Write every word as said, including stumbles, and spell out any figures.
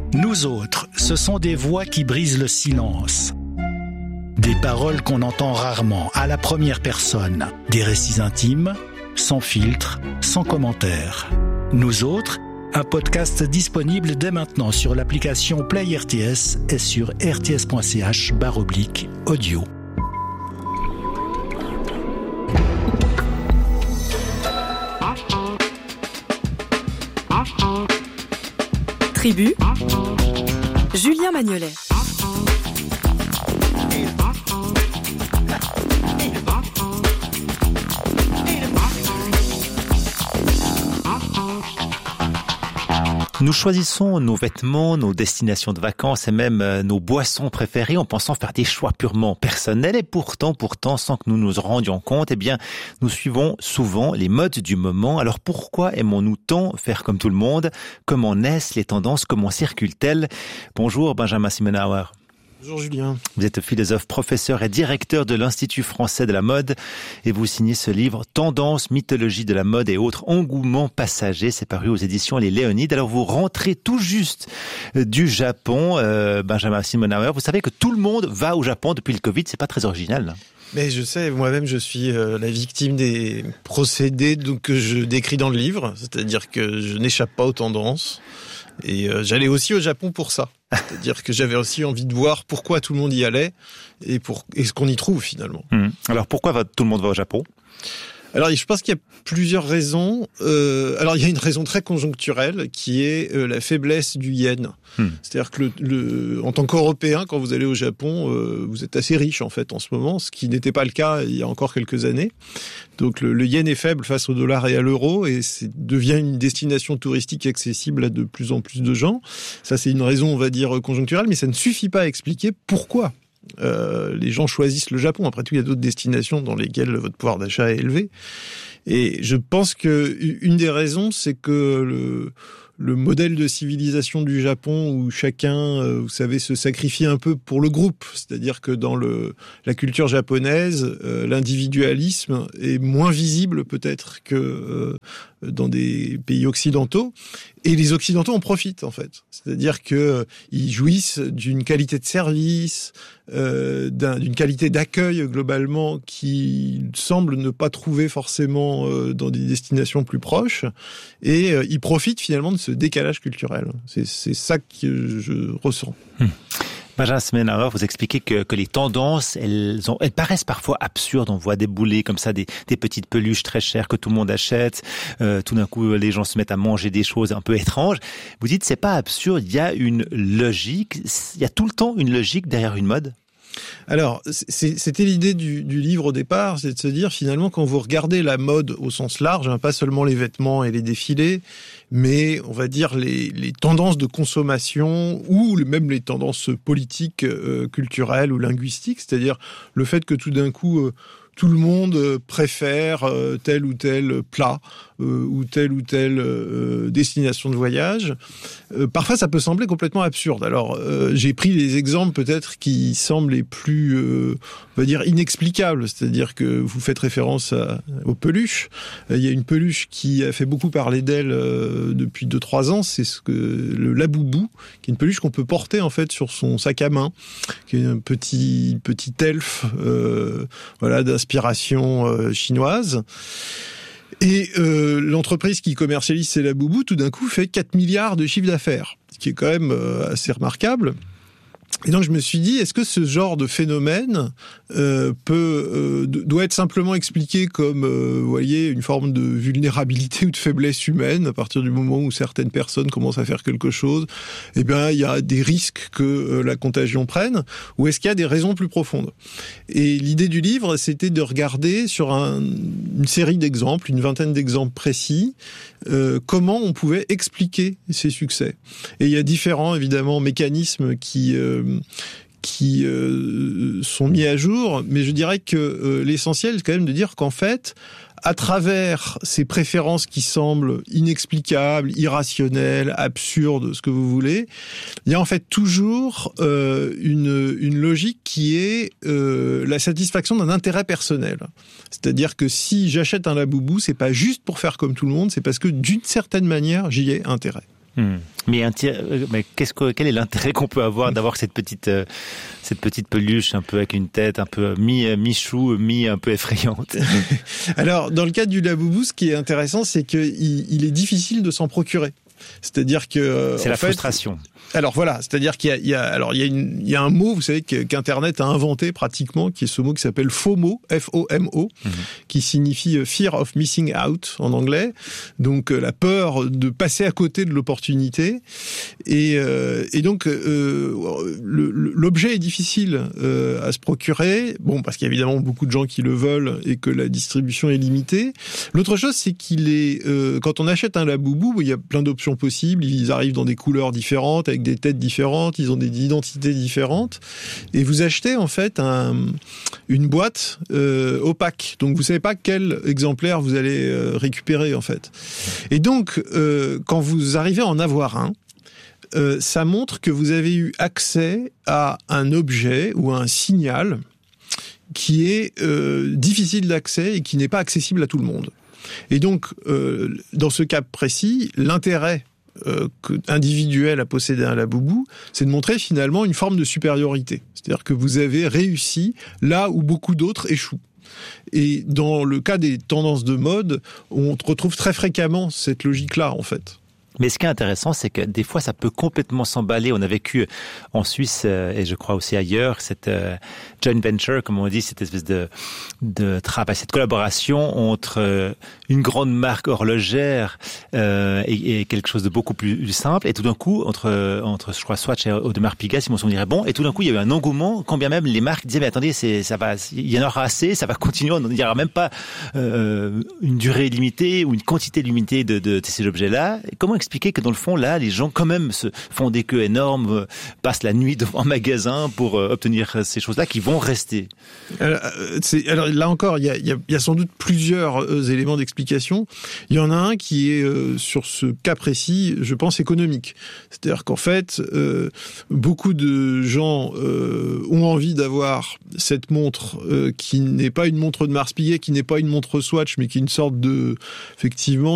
Nous autres, ce sont des voix qui brisent le silence. Des paroles qu'on entend rarement, à la première personne. Des récits intimes, sans filtre, sans commentaire. Nous autres, un podcast disponible dès maintenant sur l'application Play R T S et sur rts.ch barre oblique audio. Tribu, Julien Magnolet. Nous choisissons nos vêtements, nos destinations de vacances et même euh, nos boissons préférées en pensant faire des choix purement personnels et pourtant, pourtant, sans que nous nous en rendions compte, eh bien, nous suivons souvent les modes du moment. Alors pourquoi aimons-nous tant faire comme tout le monde? Comment naissent les tendances? Comment circulent-elles? Bonjour Benjamin Simenauer. Bonjour Julien. Vous êtes philosophe, professeur et directeur de l'Institut français de la mode et vous signez ce livre « Tendances, mythologie de la mode et autres engouements passagers ». C'est paru aux éditions Les Léonides. Alors vous rentrez tout juste du Japon, euh, Benjamin Simenauer. Vous savez que tout le monde va au Japon depuis le Covid, c'est pas très original. Mais je sais, moi-même je suis euh, la victime des procédés donc, que je décris dans le livre, c'est-à-dire que je n'échappe pas aux tendances. Et euh, j'allais aussi au Japon pour ça. C'est-à-dire que j'avais aussi envie de voir pourquoi tout le monde y allait et, pour, et ce qu'on y trouve finalement. Mmh. Alors pourquoi va, tout le monde va au Japon ? Alors, je pense qu'il y a plusieurs raisons. Euh, alors, il y a une raison très conjoncturelle qui est euh, la faiblesse du yen. Hmm. C'est-à-dire que, le, le, en tant qu'Européen, quand vous allez au Japon, euh, vous êtes assez riche en fait en ce moment, ce qui n'était pas le cas il y a encore quelques années. Donc, le, le yen est faible face au dollar et à l'euro et c'est, devient une destination touristique accessible à de plus en plus de gens. Ça, c'est une raison, on va dire, conjoncturelle, mais ça ne suffit pas à expliquer pourquoi. Euh, les gens choisissent le Japon. Après tout, il y a d'autres destinations dans lesquelles votre pouvoir d'achat est élevé. Et je pense que une des raisons, c'est que le, le modèle de civilisation du Japon où chacun, vous savez, se sacrifie un peu pour le groupe. C'est-à-dire que dans le, la culture japonaise, euh, l'individualisme est moins visible peut-être que euh, dans des pays occidentaux. Et les Occidentaux en profitent, en fait. C'est-à-dire que euh, ils jouissent d'une qualité de service, euh, d'un, d'une qualité d'accueil, globalement, qui semble ne pas trouver forcément euh, dans des destinations plus proches. Et euh, ils profitent, finalement, de ce décalage culturel. C'est, c'est ça que je ressens. Hum. Benjamin Simenauer, vous expliquez que, que les tendances, elles, ont, elles paraissent parfois absurdes. On voit débouler comme ça des, des petites peluches très chères que tout le monde achète. Euh, tout d'un coup, les gens se mettent à manger des choses un peu étranges. Vous dites, c'est pas absurde, il y a une logique. Il y a tout le temps une logique derrière une mode. Alors, c'est, c'était l'idée du, du livre au départ, c'est de se dire finalement quand vous regardez la mode au sens large, hein, pas seulement les vêtements et les défilés, mais on va dire les, les tendances de consommation ou même les tendances politiques, euh, culturelles ou linguistiques, c'est-à-dire le fait que tout d'un coup euh, tout le monde préfère euh, tel ou tel plat euh, ou telle ou telle euh, destination de voyage. Euh, parfois, ça peut sembler complètement absurde. Alors, euh, j'ai pris les exemples peut-être qui semblent les plus, euh, on va dire, inexplicables. C'est-à-dire que vous faites référence à, aux peluches. Euh, il y a une peluche qui a fait beaucoup parler d'elle euh, depuis deux trois ans. C'est ce que, le Labubu, qui est une peluche qu'on peut porter en fait sur son sac à main, qui est un petit petit elfe, euh, voilà, d'inspiration euh, chinoise. Et euh, l'entreprise qui commercialise ces Labubu, tout d'un coup, fait quatre milliards de chiffre d'affaires, ce qui est quand même euh, assez remarquable. Et donc je me suis dit, est-ce que ce genre de phénomène euh, peut euh, doit être simplement expliqué comme, euh, vous voyez, une forme de vulnérabilité ou de faiblesse humaine à partir du moment où certaines personnes commencent à faire quelque chose, eh bien il y a des risques que euh, la contagion prenne, ou est-ce qu'il y a des raisons plus profondes? Et l'idée du livre, c'était de regarder sur un, une série d'exemples, une vingtaine d'exemples précis, euh, comment on pouvait expliquer ces succès. Et il y a différents évidemment mécanismes qui euh, qui euh, sont mis à jour, mais je dirais que euh, l'essentiel, c'est quand même de dire qu'en fait, à travers ces préférences qui semblent inexplicables, irrationnelles, absurdes, ce que vous voulez, il y a en fait toujours euh, une, une logique qui est euh, la satisfaction d'un intérêt personnel. C'est-à-dire que si j'achète un Labubu, c'est pas juste pour faire comme tout le monde, c'est parce que d'une certaine manière, j'y ai intérêt. Mmh. Mais, un tir... mais qu'est-ce que... quel est l'intérêt qu'on peut avoir d'avoir cette petite, euh, cette petite peluche un peu avec une tête un peu mi, mi-chou, mi un peu effrayante? Alors, dans le cas du Labubu, ce qui est intéressant, c'est qu'il il est difficile de s'en procurer. C'est-à-dire que c'est la fait, frustration. Alors voilà, c'est-à-dire qu'il y a, il y a alors il y a une, il y a un mot, vous savez, qu'Internet a inventé pratiquement, qui est ce mot qui s'appelle FOMO, F O M O, mm-hmm. qui signifie Fear of Missing Out en anglais. Donc la peur de passer à côté de l'opportunité. Et, euh, et donc euh, le, l'objet est difficile euh, à se procurer. Bon, parce qu'il y a évidemment beaucoup de gens qui le veulent et que la distribution est limitée. L'autre chose, c'est qu'il est euh, quand on achète un Labubu, il y a plein d'options possibles. Ils arrivent dans des couleurs différentes, avec des têtes différentes, ils ont des identités différentes, et vous achetez en fait un, une boîte euh, opaque. Donc vous savez pas quel exemplaire vous allez euh, récupérer en fait. Et donc euh, quand vous arrivez à en avoir un, euh, ça montre que vous avez eu accès à un objet ou à un signal qui est euh, difficile d'accès et qui n'est pas accessible à tout le monde. Et donc euh, dans ce cas précis, l'intérêt Euh, individuel à posséder un Labubu, c'est de montrer finalement une forme de supériorité. C'est-à-dire que vous avez réussi là où beaucoup d'autres échouent. Et dans le cas des tendances de mode, on retrouve très fréquemment cette logique-là, en fait. Mais ce qui est intéressant, c'est que des fois, ça peut complètement s'emballer. On a vécu en Suisse, euh, et je crois aussi ailleurs, cette euh, joint venture, comme on dit, cette espèce de, de travail, cette collaboration entre euh, une grande marque horlogère euh, et, et quelque chose de beaucoup plus simple. Et tout d'un coup, entre, entre je crois, Swatch et Audemars Piguet, si mon souvenir est bon, et tout d'un coup, il y a eu un engouement, quand bien même les marques disaient, mais attendez, c'est, ça va, il y en aura assez, ça va continuer, il n'y aura même pas euh, une durée limitée ou une quantité limitée de, de, de ces objets-là. Comment expliquer que dans le fond, là, les gens quand même se font des queues énormes, euh, passent la nuit devant un magasin pour euh, obtenir ces choses-là qui vont rester? Alors, c'est, alors là encore, il y a, il y a, il y a sans doute plusieurs euh, éléments d'explication. Il y en a un qui est euh, sur ce cas précis, je pense, économique. C'est-à-dire qu'en fait, euh, beaucoup de gens euh, ont envie d'avoir cette montre euh, qui n'est pas une montre de Audemars Piguet, qui n'est pas une montre Swatch, mais qui est une sorte de, effectivement,